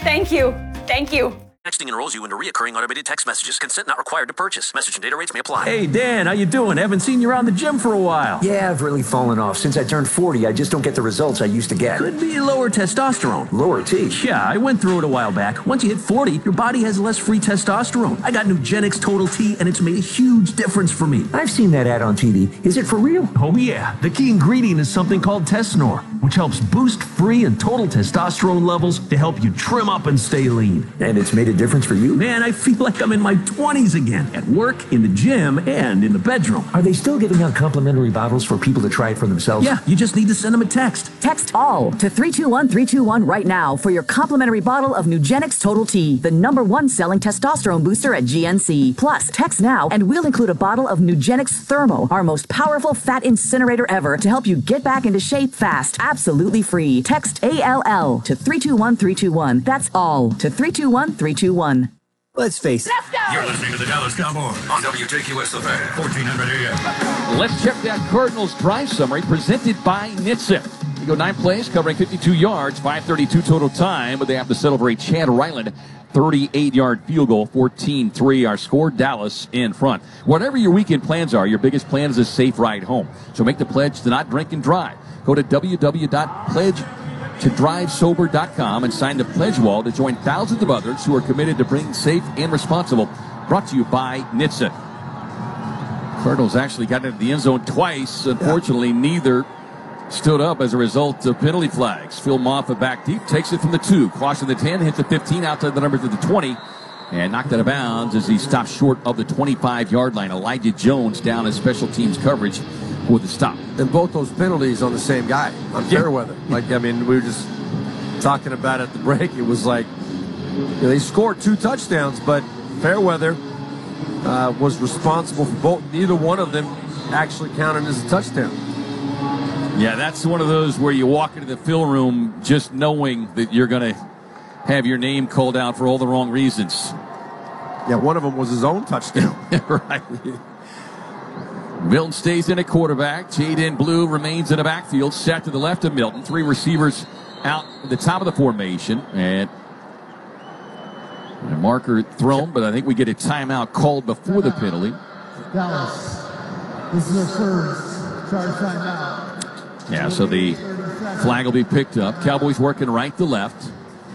Thank you. Thank you. Texting enrolls you into recurring automated text messages. Consent not required to purchase. Message and data rates may apply. Hey, Dan, how you doing? Haven't seen you around the gym for a while. Yeah, I've really fallen off. Since I turned 40, I just don't get the results I used to get. Could be lower testosterone. Lower T? Yeah, I went through it a while back. Once you hit 40, your body has less free testosterone. I got Nugenix Total T, and it's made a huge difference for me. I've seen that ad on TV. Is it for real? Oh, yeah. The key ingredient is something called Tesnor, which helps boost free and total testosterone levels to help you trim up and stay lean. And it's made a difference for you? Man, I feel like I'm in my 20s again. At work, in the gym, and in the bedroom. Are they still giving out complimentary bottles for people to try it for themselves? Yeah, you just need to send them a text. Text ALL to 321-321 right now for your complimentary bottle of Nugenix Total T, the #1 selling testosterone booster at GNC. Plus, text now and we'll include a bottle of Nugenix Thermo, our most powerful fat incinerator ever, to help you get back into shape fast, absolutely free. Text ALL to 321-321. That's ALL to 321-321. Let's face it. Let's go! You're listening to the Dallas Cowboys on WJQS The Fan, 1400 AM. Let's check that Cardinals drive summary presented by NHTSA. They go 9 plays, covering 52 yards, 5:32 total time, but they have to settle for a Chad Ryland 38-yard field goal, 14-3. Our score, Dallas in front. Whatever your weekend plans are, your biggest plan is a safe ride home. So make the pledge to not drink and drive. Go to www.pledgetodrivesober.com and sign the pledge wall to join thousands of others who are committed to being safe and responsible. Brought to you by NHTSA. Cardinals actually got into the end zone twice. Unfortunately, neither stood up as a result of penalty flags. Phil Moffa back deep, takes it from the 2, crossing the 10, hits the 15, outside the numbers to the 20, and knocked out of bounds as he stopped short of the 25-yard line. Elijah Jones down as special teams coverage for the stop. And both those penalties on the same guy, on Fairweather. Like, I mean, we were just talking about at the break. It was like, they scored 2 touchdowns, but Fairweather was responsible for both. Neither one of them actually counted as a touchdown. Yeah, that's one of those where you walk into the film room just knowing that you're going to have your name called out for all the wrong reasons. Yeah, one of them was his own touchdown. Right. Milton stays in at quarterback. Jaden Blue remains in the backfield, set to the left of Milton. 3 receivers out at the top of the formation. And a marker thrown, but I think we get a timeout called before the penalty. Dallas, this is their first charge timeout. Yeah, so the flag will be picked up. Cowboys working right to left.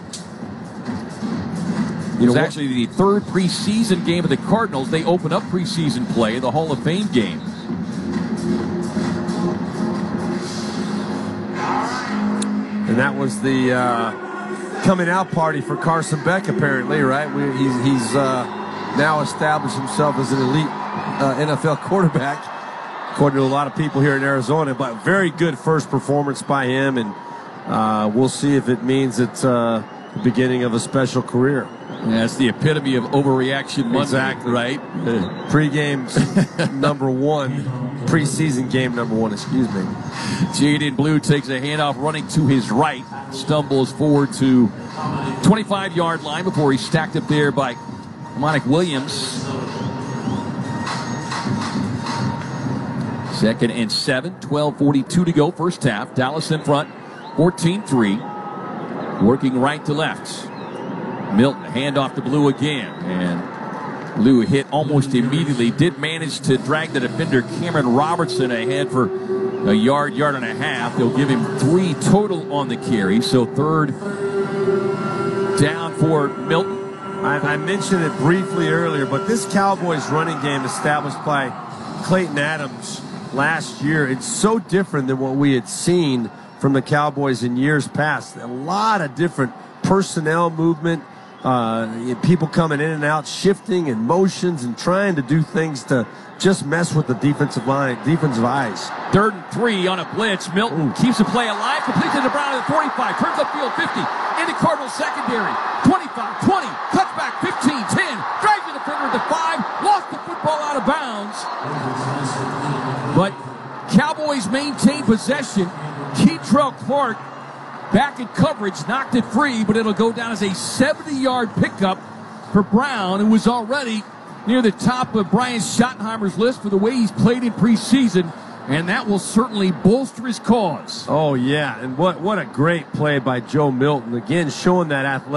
It was actually the 3rd preseason game of the Cardinals. They open up preseason play, the Hall of Fame game. And that was the coming out party for Carson Beck, apparently, right? He's now established himself as an elite NFL quarterback, according to a lot of people here in Arizona. But very good first performance by him, and we'll see if it means it's the beginning of a special career. Yeah, that's the epitome of overreaction Monday, exactly. Right? Pre-game #1, preseason game #1, excuse me. Jaden Blue takes a handoff running to his right, stumbles forward to 25-yard line before he's stacked up there by Monic Williams. 2nd and 7, 12:42 to go, first half. Dallas in front, 14-3. Working right to left. Milton, handoff to Blue again. And Blue hit almost immediately. Did manage to drag the defender Cameron Robertson ahead for a yard and a half. They'll give him 3 total on the carry. So 3rd down for Milton. I mentioned it briefly earlier, but this Cowboys running game established by Clayton Adams last year, it's so different than what we had seen from the Cowboys in years past. A lot of different personnel movement, people coming in and out, shifting and motions and trying to do things to just mess with the defensive line, defensive eyes. 3rd and 3 on a blitz. Milton keeps the play alive, completes it to Brown at the 45, turns upfield 50, into Cardinals secondary, 25, 20, touchback 15, 10, drags the defender at the 5, lost the football out of bounds. But Cowboys maintain possession. Keitrell Clark back in coverage, knocked it free, but it'll go down as a 70-yard pickup for Brown, who was already near the top of Brian Schottenheimer's list for the way he's played in preseason, and that will certainly bolster his cause. Oh, yeah, and what a great play by Joe Milton. Again, showing that athletic